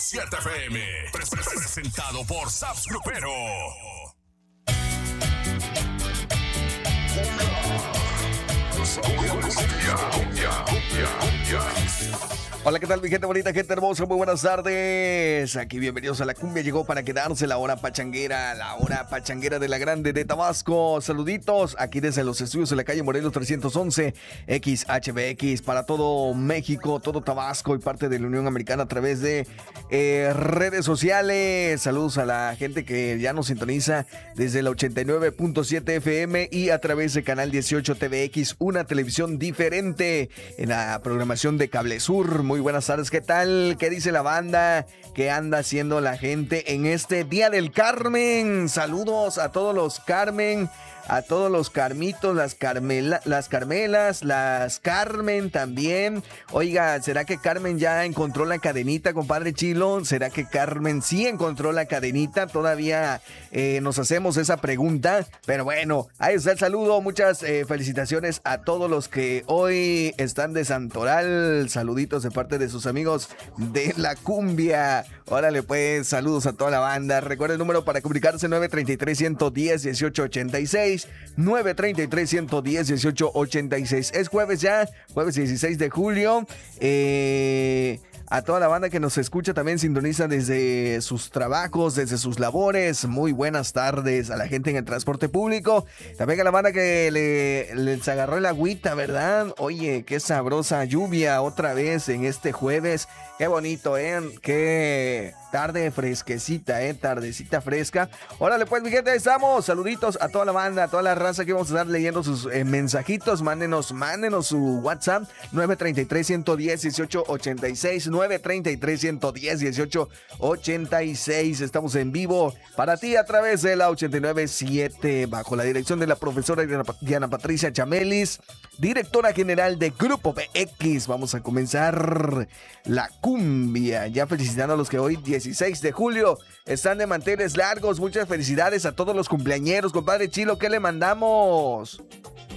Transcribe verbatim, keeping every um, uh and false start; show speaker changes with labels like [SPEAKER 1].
[SPEAKER 1] siete F M, Pres- presentado por Saps Grupero.
[SPEAKER 2] Hola, ¿qué tal mi gente bonita, gente hermosa? Muy buenas tardes. Aquí bienvenidos a La Cumbia. Llegó para quedarse la hora pachanguera, la hora pachanguera de la Grande de Tabasco. Saluditos aquí desde los estudios de la calle Morelos trescientos once, X H B X, para todo México, todo Tabasco y parte de la Unión Americana a través de eh, redes sociales. Saludos a la gente que ya nos sintoniza desde la ochenta y nueve punto siete F M y a través de Canal dieciocho T V X, una televisión diferente en la programación de Cable Sur. Muy buenas tardes, ¿qué tal? ¿Qué dice la banda? ¿Qué anda haciendo la gente en este Día del Carmen? Saludos a todos los Carmen, a todos los Carmitos, las Carmela, las Carmelas, las Carmen también. Oiga, ¿será que Carmen ya encontró la cadenita, compadre Chilo? ¿Será que Carmen sí encontró la cadenita? Todavía eh, nos hacemos esa pregunta, pero bueno, ahí está el saludo. Muchas eh, felicitaciones a todos los que hoy están de Santoral. Saluditos de parte de sus amigos de La Cumbia. Órale pues, saludos a toda la banda. Recuerda el número para comunicarse: nueve treinta y tres, ciento diez, dieciocho ochenta y seis. nueve treinta y tres, ciento diez, dieciocho ochenta y seis. Es jueves ya, jueves dieciséis de julio. Eh... A toda la banda que nos escucha también sintoniza desde sus trabajos, desde sus labores. Muy buenas tardes a la gente en el transporte público. También a la banda que le, les agarró el agüita, ¿verdad? Oye, qué sabrosa lluvia otra vez en este jueves. Qué bonito, ¿eh? Qué tarde fresquecita, ¿eh? Tardecita fresca. Órale pues, mi gente, estamos. Saluditos a toda la banda, a toda la raza que vamos a estar leyendo sus eh, mensajitos. Mándenos, mándenos su WhatsApp. nueve treinta y tres, ciento diez, dieciocho ochenta y seis. nueve treinta y tres, ciento diez, dieciocho ochenta y seis. Estamos en vivo para ti a través de la ochenta y nueve punto siete, bajo la dirección de la profesora Diana Patricia Chamelis, directora general de Grupo B X. Vamos a comenzar La Cumbia, ya felicitando a los que hoy, dieciséis de julio, están de manteles largos. Muchas felicidades a todos los cumpleañeros. Compadre Chilo, ¿qué le mandamos?